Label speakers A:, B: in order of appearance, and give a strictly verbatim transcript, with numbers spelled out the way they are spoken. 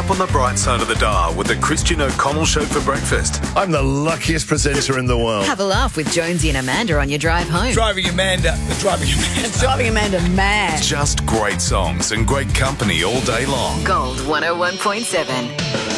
A: on the bright side of the dial with the Christian O'Connell Show for breakfast.
B: I'm the luckiest presenter in the world.
C: Have a laugh with Jonesy and Amanda on your drive home.
D: Driving Amanda. Driving Amanda.
E: It's driving Amanda mad.
A: Just great songs and great company all day long.
C: Gold one oh one point seven.